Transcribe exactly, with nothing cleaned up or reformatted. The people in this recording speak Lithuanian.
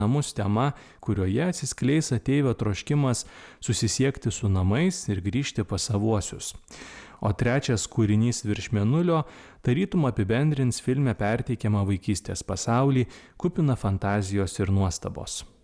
namus tema, kurioje atsiskleis ateivio troškimas susisiekti su namais ir grįžti pas savuosius. O trečias kūrinys Virš mėnulio tarytum apibendrins filme perteikiamą vaikystės pasaulį, kupiną fantazijos ir nuostabos.